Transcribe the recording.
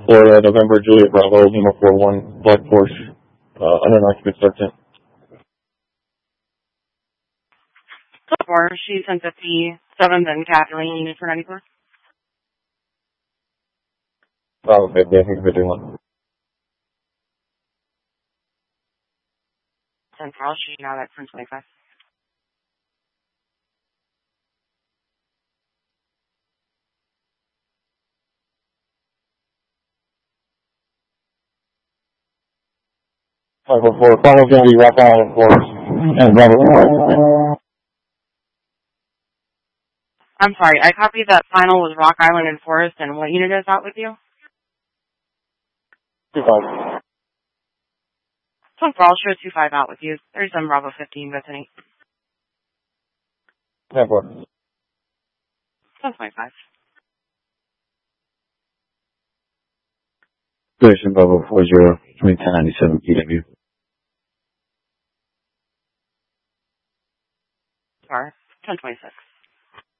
Florida, November, Juliet Bravo, Lima 41, Black Porsche, unoccupant sergeant. 4, she's in 57th and Kathleen, unit for 94. Bravo 50, I think 51. 10 Carl, she now that's from 25. Bravo Kennedy, Rock Island, Forest, and Bravo. I'm sorry, I copied that final was Rock Island and Forest, and what unit is out with you? 25. 10 Carl, show 25 out with you. 37 Bravo 15, that's an 8. 10 4. 10.5. Station Bravo 40, 1097 PW. Sorry, 10.26.